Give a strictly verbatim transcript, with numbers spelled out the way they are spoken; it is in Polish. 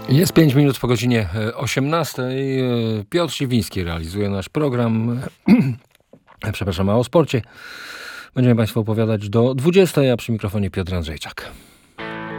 Jest pięć minut po godzinie osiemnastej. Piotr Siwiński realizuje nasz program. Przepraszam, a o sporcie będziemy Państwu opowiadać do dwudziestej, a przy mikrofonie Piotr Andrzejczak.